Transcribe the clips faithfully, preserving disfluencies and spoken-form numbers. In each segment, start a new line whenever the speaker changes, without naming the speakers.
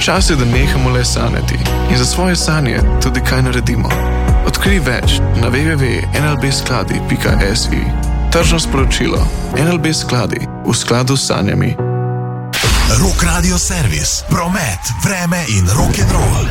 Čas je, da nehamo le sanjati in za svoje sanje tudi kaj naredimo. Odkrij več na w w w pika n l b skladi pika s i. Tržno sporočilo. N L B skladi v skladu s sanjami.
Rock Radio Servis, promet, vreme in rock'n'roll.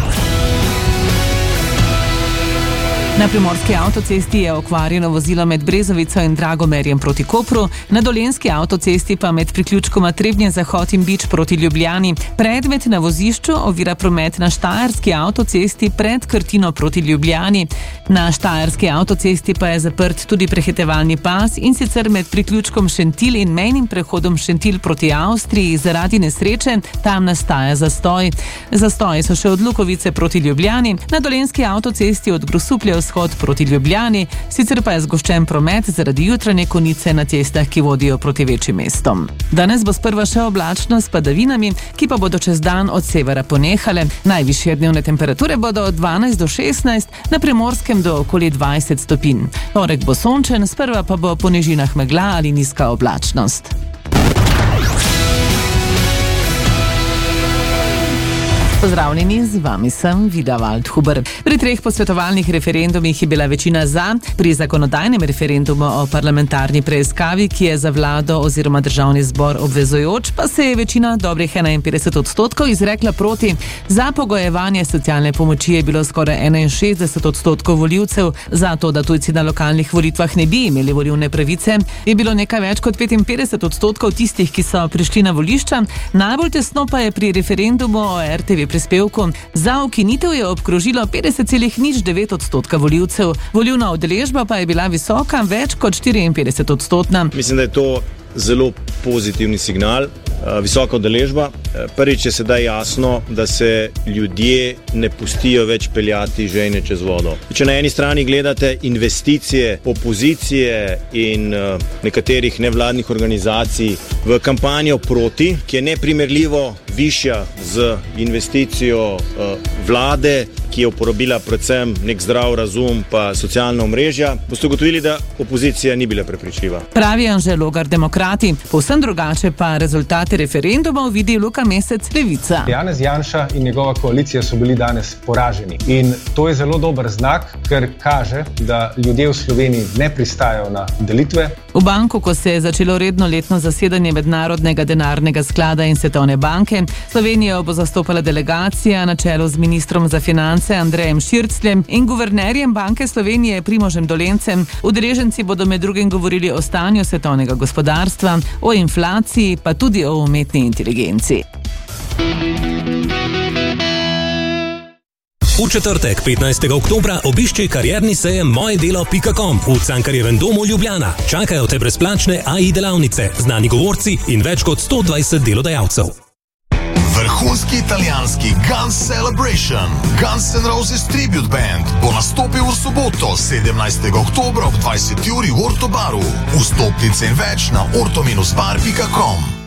Na primorski avtocesti je okvarjeno vozilo med Brezovico in Dragomerjem proti Kopru, na dolenjski avtocesti pa med priključkoma Trebnje Zahod in Bič proti Ljubljani. Predmet na vozišču ovira promet na štajerski avtocesti pred Krtino proti Ljubljani. Na štajerski avtocesti pa je zaprt tudi prehitevalni pas in sicer med priključkom Šentilj in mejnim prehodom Šentilj proti Avstriji zaradi nesreče, tam nastaja zastoj. Zastoji so še od Lukovice proti Ljubljani, na dolenjski avtocesti od Grosuplje vzhod proti Ljubljani, sicer pa je zgoščen promet zaradi jutranje konice na cestah, ki vodijo proti večjim mestom. Danes bo sprva še oblačno s padavinami, ki pa bodo čez dan od severa ponehale. Najvišje dnevne temperature bodo od dvanajst do šestnajst, na Primorskem do okoli dvajset stopinj. Torek bo sončen, sprva pa bo po nižinah megla ali nizka oblačnost. Pozdravljeni, z vami sem Vida Waldhuber. Pri treh posvetovalnih referendumih je bila večina za, pri zakonodajnem referendumu o parlamentarni preiskavi, ki je za vlado oziroma državni zbor obvezujoč, pa se je večina, dobrih enainpetdeset odstotkov, izrekla proti. Za pogojevanje socialne pomoči je bilo skoraj enainšestdeset odstotkov volivcev, za to, da tujci na lokalnih volitvah ne bi imeli volilne pravice, je bilo nekaj več kot petinpetdeset odstotkov tistih, ki so prišli na volišča. Najbolj tesno pa je pri referendumu o R T V prispevku. Za ukinitev je obkrožilo petdeset celih nič devet odstotka volivcev. Volilna udeležba pa je bila visoka, več kot štiriinpetdeset odstotna.
Mislim, da je to zelo pozitivni signal, visoka udeležba. Prvič je sedaj jasno, da se ljudje ne pustijo več peljati žejne čez vodo. Če na eni strani gledate investicije opozicije in nekaterih nevladnih organizacij v kampanjo proti, ki je neprimerljivo višja z investicijo vlade, ki je uporabila predvsem nek zdrav razum pa socialna omrežja, boste ugotovili, da opozicija ni bila prepričljiva.
Pravi Anže Logar, Demokrati. Povsem drugače pa rezultate referendumov vidi Luka Mesec, Levica.
Janez Janša in njegova koalicija so bili danes poraženi. In to je zelo dober znak, ker kaže, da ljudje v Sloveniji ne pristajajo na delitve.
V Bangkoku se je začelo redno letno zasedanje Mednarodnega denarnega sklada in Svetovne banke. Slovenijo bo zastopala delegacija na čelu z ministrom za finance Andrejem Šircljem in guvernerjem Banke Slovenije Primožem Dolencem. Udeleženci bodo med drugim govorili o stanju svetovnega gospodarstva, o inflaciji, pa tudi o umetni inteligenci.
V četrtek, petnajstega oktobra, obišči karierni sejem moje delo pika com v Cankarjevem domu Ljubljana. Čakajo te brezplačne A I delavnice, znani govorci in več kot sto dvajset delodajalcev.
Vrhunski italijanski Guns Celebration, Guns N' Roses Tribute Band, bo nastopil v soboto, sedemnajstega oktobra ob dvajseti uri v Ortobaru. Vstopnice in več na orto bar pika com.